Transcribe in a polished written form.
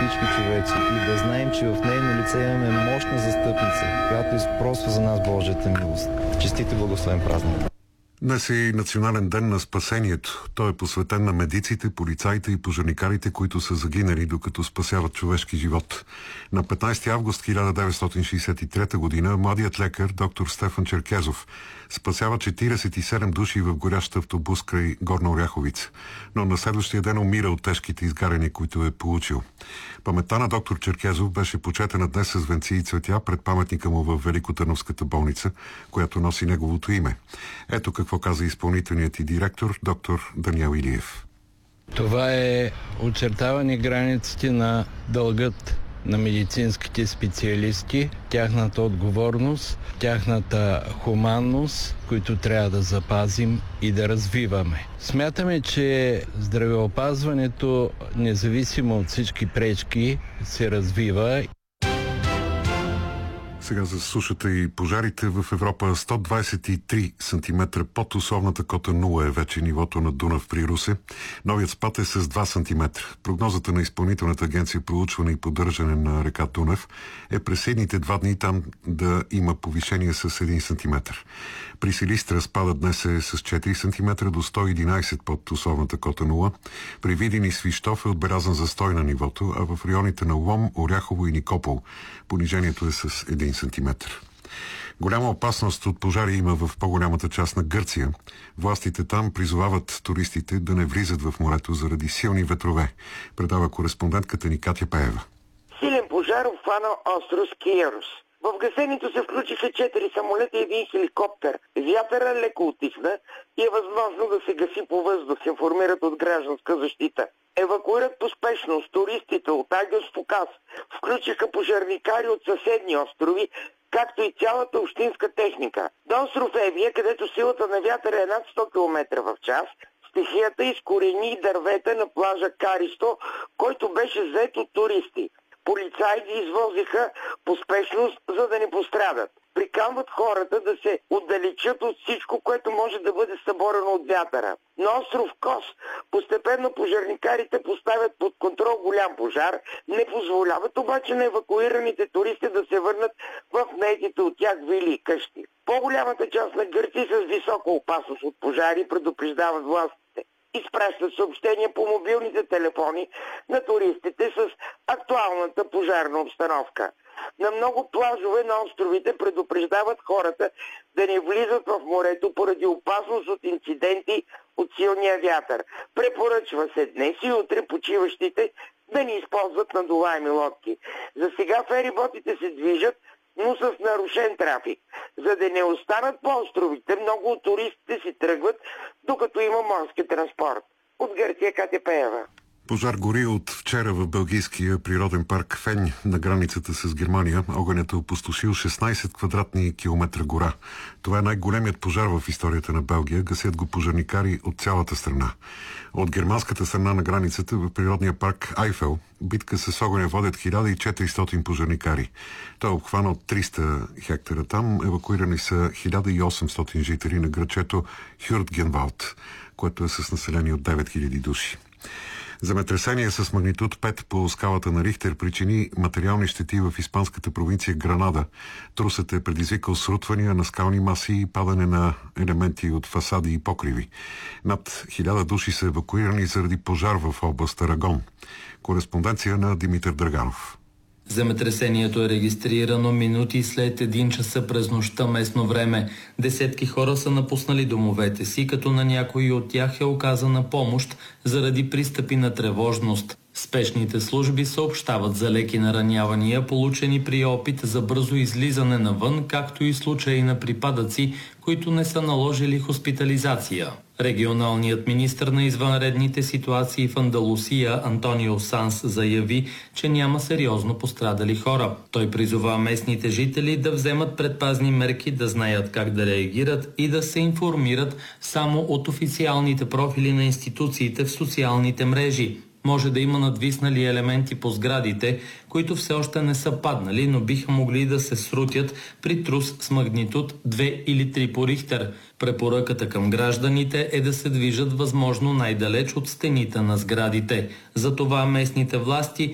всички човеци и да знаем, че в нейно лице имаме мощна застъпница, която изпросва за нас Божията милост. Честит и благословен празник! Днес е Национален ден на спасението. Той е посветен на медиците, полицаите и пожарникарите, които са загинали докато спасяват човешки живот. На 15 август 1963 година младият лекар доктор Стефан Черкезов спасява 47 души в горящ автобус край Горна Оряховица, но на следващия ден умира от тежките изгаряния, които е получил. Паметта на доктор Черкезов беше почетена днес с венци и цветя пред паметника му в Великотърновската болница, която носи неговото име. Ето какво каза изпълнителният и директор доктор Даниел Илиев. Това е очертаване границите на дългът на медицинските специалисти, тяхната отговорност, тяхната хуманност, които трябва да запазим и да развиваме. Смятаме, че здравеопазването, независимо от всички пречки, се развива. Сега за сушата и пожарите в Европа 123 см под условната кота 0 е вече нивото на Дунав при Русе. Новият спад е с 2 см. Прогнозата на Изпълнителната агенция проучване и поддържане на река Дунав е през следните 2 дни там да има повишение с 1 см. При Силистра спадът днес е с 4 см до 111 под условната кота 0. При Видин и Свищов е отбелязан застой на нивото, а в районите на Лом, Оряхово и Никопол понижението е с 1 см. Голяма опасност от пожари има в по-голямата част на Гърция. Властите там призовават туристите да не влизат в морето заради силни ветрове, предава кореспондентката ни Катя Пеева. Силен пожар обхвана остров Скиерос. В гасенето се включиха 4 самолета и 1 хеликоптер. Вятъра леко утихна и е възможно да се гаси по въздух, информират от гражданска защита. Евакуират по спешност туристите от Агиос Фокас. Включиха пожарникари от съседни острови, както и цялата общинска техника. До остров Евия, където силата на вятъра е над 100 км в час, стихията изкорени дървета на плажа Каристо, който беше зает от туристи. Полицаи ги извозиха по спешност, за да не пострадат. Приканват хората да се отдалечат от всичко, което може да бъде съборено от вятъра. На остров Кос постепенно пожарникарите поставят под контрол голям пожар, не позволяват обаче на евакуираните туристи да се върнат в наетите от тях вили и къщи. По-голямата част на Гърция с висока опасност от пожари предупреждават властите. Изпращат съобщения по мобилните телефони на туристите с актуалната пожарна обстановка. На много плажове на островите предупреждават хората да не влизат в морето поради опасност от инциденти от силния вятър. Препоръчва се днес и утре почиващите да не използват надуваеми лодки. За сега фериботите се движат, но с нарушен трафик. За да не останат по островите, много от туристите си тръгват, докато има морски транспорт. От Гърция, Катя Пеева. Пожар гори от вчера в белгийския природен парк Фень на границата с Германия. Огънят е опустошил 16 квадратни километра гора. Това е най-големият пожар в историята на Белгия. Гасят го пожарникари от цялата страна. От германската страна на границата в природния парк Айфел битка с огъня водят 1400 пожарникари. Той е обхванал 300 хектара там. Евакуирани са 1800 жители на грачето Хюртгенвалд, което е с население от 9000 души. Земетресение с магнитуд 5 по скалата на Рихтер причини материални щети в испанската провинция Гранада. Трусът е предизвикал срутвания на скални маси и падане на елементи от фасади и покриви. Над 1000 души са евакуирани заради пожар в област Арагон. Кореспонденция на Димитър Драганов. Земетресението е регистрирано минути след 1 часа през нощта местно време. Десетки хора са напуснали домовете си, като на някои от тях е оказана помощ заради пристъпи на тревожност. Спешните служби съобщават за леки наранявания, получени при опит за бързо излизане навън, както и случаи на припадъци, които не са наложили хоспитализация. Регионалният министър на извънредните ситуации в Андалусия Антонио Санс заяви, че няма сериозно пострадали хора. Той призова местните жители да вземат предпазни мерки, да знаят как да реагират и да се информират само от официалните профили на институциите в социалните мрежи. Може да има надвиснали елементи по сградите, които все още не са паднали, но биха могли да се срутят при трус с магнитуд 2 или 3 по Рихтер. Препоръката към гражданите е да се движат възможно най-далеч от стените на сградите. Затова местните власти